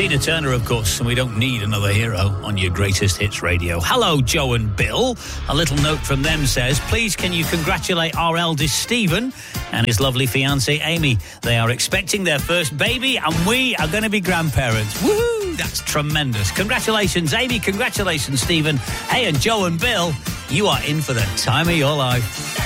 Tina Turner, of course, and we don't need another hero on your greatest hits radio. Hello, Joe and Bill. A little note from them says, please can you congratulate our eldest Stephen and his lovely fiancée Amy. They are expecting their first baby and we are going to be grandparents. Woohoo! That's tremendous. Congratulations, Amy. Congratulations, Stephen. Hey, and Joe and Bill, you are in for the time of your life.